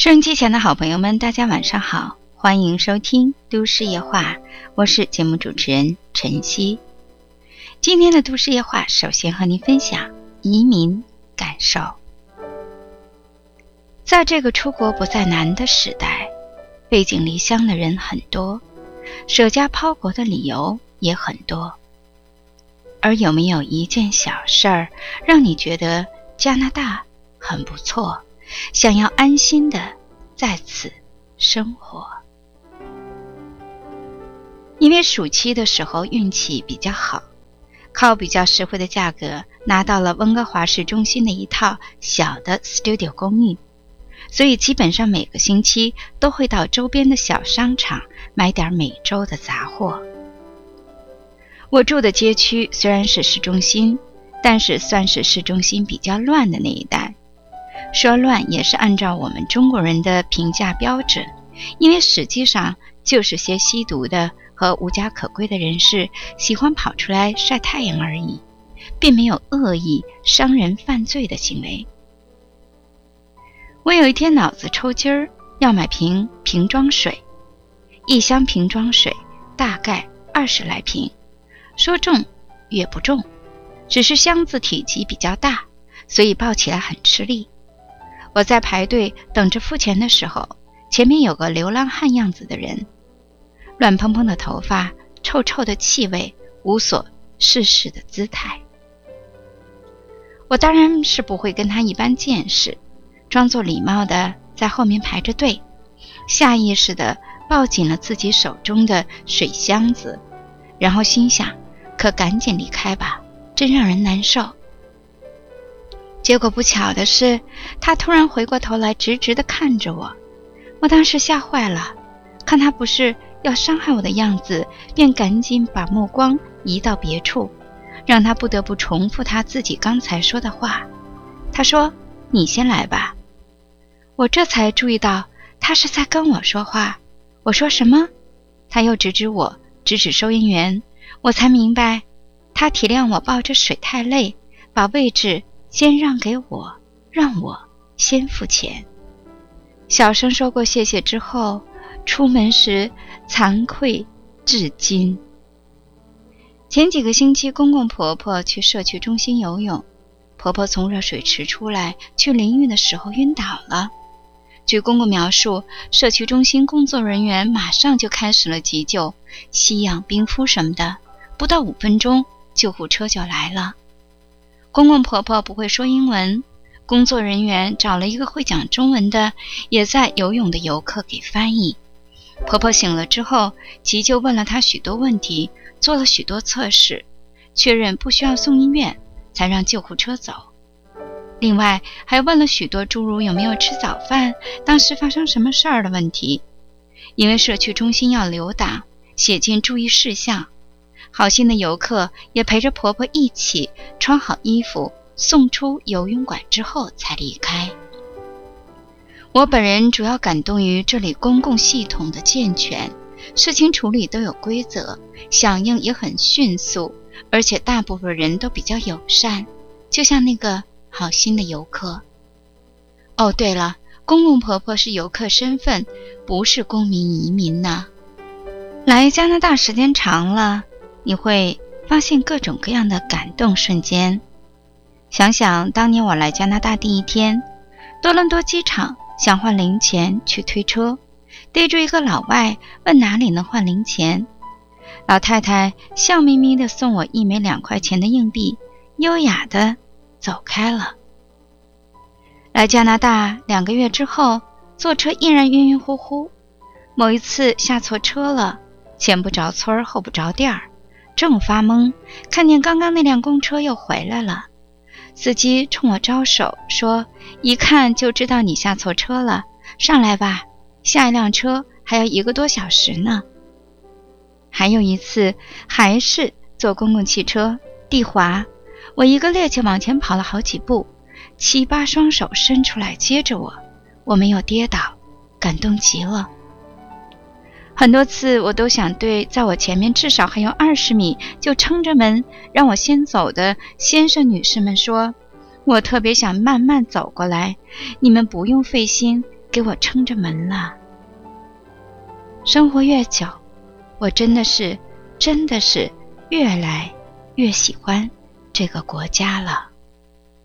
收音机前的好朋友们，大家晚上好，欢迎收听都市夜话，我是节目主持人晨曦。今天的都市夜话首先和您分享移民感受。在这个出国不再难的时代，背井离乡的人很多，舍家抛国的理由也很多。而有没有一件小事儿让你觉得加拿大很不错，想要安心的在此生活？因为暑期的时候运气比较好，靠比较实惠的价格拿到了温哥华市中心的一套小的 studio 公寓，所以基本上每个星期都会到周边的小商场买点每周的杂货。我住的街区虽然是市中心，但是算是市中心比较乱的那一带。说乱也是按照我们中国人的评价标准，因为实际上就是些吸毒的和无家可归的人士喜欢跑出来晒太阳而已，并没有恶意伤人犯罪的行为。我有一天脑子抽筋儿，要买瓶装水，一箱瓶装水大概20来瓶，说重也不重，只是箱子体积比较大，所以抱起来很吃力。我在排队等着付钱的时候，前面有个流浪汉样子的人，乱蓬蓬的头发，臭臭的气味，无所事事的姿态。我当然是不会跟他一般见识，装作礼貌的在后面排着队，下意识的抱紧了自己手中的水箱子，然后心想，可赶紧离开吧，真让人难受。结果不巧的是，他突然回过头来直直地看着我，我当时吓坏了，看他不是要伤害我的样子，便赶紧把目光移到别处，让他不得不重复他自己刚才说的话。他说，你先来吧。我这才注意到他是在跟我说话。我说什么？他又指指我，指指收银员，我才明白他体谅我抱着水太累，把位置先让给我，让我先付钱。小声说过谢谢之后，出门时惭愧至今。前几个星期公公婆婆去社区中心游泳，婆婆从热水池出来去淋浴的时候晕倒了。据公公描述，社区中心工作人员马上就开始了急救，吸氧冰敷什么的，不到5分钟救护车就来了。公公婆婆不会说英文，工作人员找了一个会讲中文的也在游泳的游客给翻译。婆婆醒了之后，急救问了她许多问题，做了许多测试，确认不需要送医院，才让救护车走。另外还问了许多诸如有没有吃早饭，当时发生什么事儿的问题。因为社区中心要留档，写进注意事项，好心的游客也陪着婆婆一起穿好衣服，送出游泳馆之后才离开。我本人主要感动于这里公共系统的健全，事情处理都有规则，响应也很迅速，而且大部分人都比较友善，就像那个好心的游客。哦，对了，公公婆婆是游客身份，不是公民移民呢。来加拿大时间长了，你会发现各种各样的感动瞬间。想想当年我来加拿大第一天，多伦多机场想换零钱去推车，逮住一个老外问哪里能换零钱，老太太笑眯眯地送我1枚2块钱的硬币，优雅地走开了。来加拿大2个月之后，坐车依然晕晕乎乎。某一次下错车了，前不着村后不着店儿，正发懵，看见刚刚那辆公车又回来了。司机冲我招手说，一看就知道你下错车了，上来吧，下一辆车还要1个多小时呢。还有一次还是坐公共汽车，地滑，我一个趔趄往前跑了好几步，7、8双手伸出来接着我没有跌倒，感动极了。很多次我都想对在我前面至少还有20米就撑着门让我先走的先生女士们说，我特别想慢慢走过来，你们不用费心， 给我撑着门了。生活越久，我真的是越来越喜欢这个国家了。